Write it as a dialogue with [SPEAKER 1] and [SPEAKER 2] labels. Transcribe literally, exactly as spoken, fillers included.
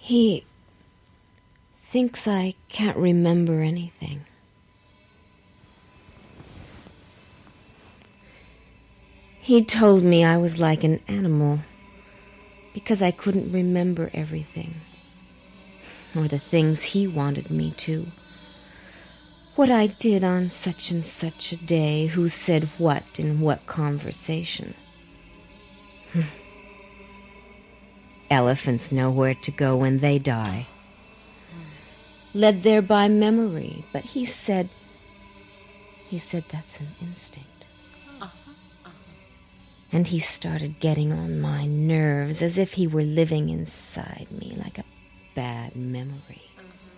[SPEAKER 1] He thinks I can't remember anything. He told me I was like an animal because I couldn't remember everything, or the things he wanted me to. What I did on such and such a day, who said what in what conversation. Elephants know where to go when they die, led there by memory, but he said, he said that's an instinct. And he started getting on my nerves as if he were living inside me like a bad memory.